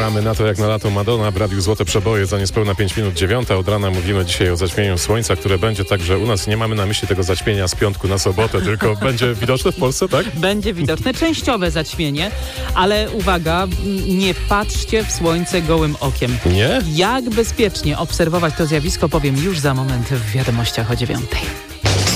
Czekamy na to jak na lato Madonna w Radiu Złote Przeboje za niespełna 5 minut 9. Od rana mówimy dzisiaj o zaćmieniu słońca, które będzie także u nas. Nie mamy na myśli tego zaćmienia z piątku na sobotę, tylko będzie widoczne w Polsce, tak? Będzie widoczne, częściowe zaćmienie, ale uwaga, nie patrzcie w słońce gołym okiem. Nie? Jak bezpiecznie obserwować to zjawisko, powiem już za moment w wiadomościach o 9.